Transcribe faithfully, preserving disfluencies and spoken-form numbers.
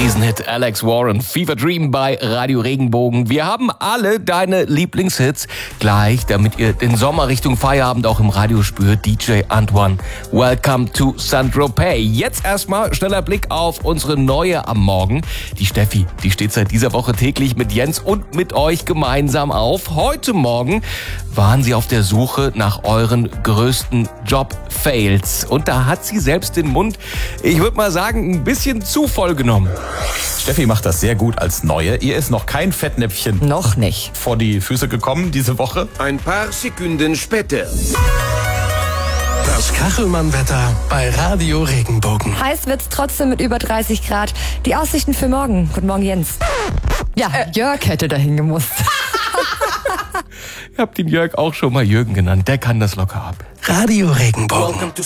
Riesenhit Alex Warren, Fever Dream bei Radio Regenbogen. Wir haben alle deine Lieblingshits gleich, damit ihr den Sommer Richtung Feierabend auch im Radio spürt. D J Antoine, welcome to Saint-Tropez. Jetzt erstmal schneller Blick auf unsere neue am Morgen. Die Steffi, die steht seit dieser Woche täglich mit Jens und mit euch gemeinsam auf. Heute Morgen waren sie auf der Suche nach euren größten Job-Fails. Und da hat sie selbst den Mund, ich würde mal sagen, ein bisschen zu voll genommen. Steffi macht das sehr gut als Neue. Ihr ist noch kein Fettnäpfchen Noch nicht. vor die Füße gekommen diese Woche. Ein paar Sekunden später. Das Kachelmann-Wetter bei Radio Regenbogen. Heiß wird's trotzdem mit über dreißig Grad. Die Aussichten für morgen. Guten Morgen, Jens. Ja, äh, Jörg hätte dahin gemusst. Ihr habt den Jörg auch schon mal Jürgen genannt. Der kann das locker ab. Radio Regenbogen.